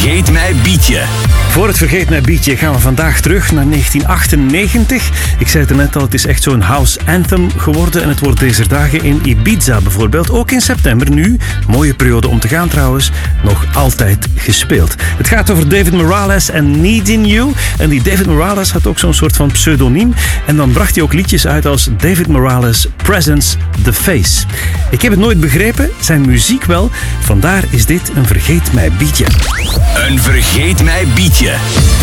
Vergeet mij bietje. Voor het Vergeet mij bietje gaan we vandaag terug naar 1998. Ik zei het net al, het is echt zo'n house anthem geworden. En het wordt deze dagen in Ibiza bijvoorbeeld, ook in september nu, mooie periode om te gaan trouwens, nog altijd gespeeld. Het gaat over David Morales en Needing You. En die David Morales had ook zo'n soort van pseudoniem. En dan bracht hij ook liedjes uit als David Morales Presence The Face. Ik heb het nooit begrepen, zijn muziek wel. Vandaar is dit een Vergeet mij bietje. Een Vergeet mij bietje.